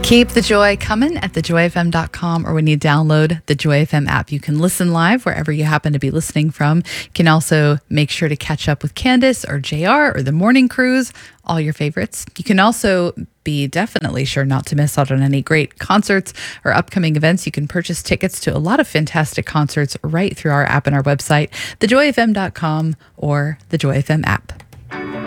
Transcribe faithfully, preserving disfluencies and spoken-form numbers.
Keep the joy coming at the joy f m dot com or when you download the Joy F M app. You can listen live wherever you happen to be listening from. You can also make sure to catch up with Candace or J R or the Morning Cruise, all your favorites. You can also be definitely sure not to miss out on any great concerts or upcoming events. You can purchase tickets to a lot of fantastic concerts right through our app and our website, the joy f m dot com or the Joy F M app.